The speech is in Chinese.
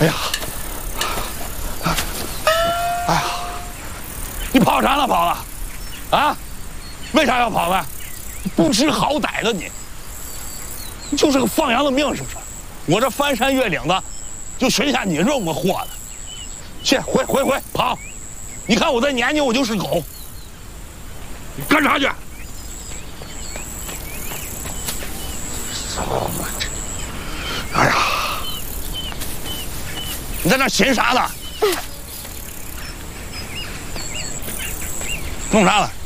哎呀，哎呀，你跑啥了跑了？啊？为啥要跑呢？不知好歹的你，你就是个放羊的命是不是？我这翻山越岭的，就寻下你这么个货的。去，回跑！你看我这年纪，我就是狗。你干啥去？哎呀，你在那寻啥呢？弄啥了？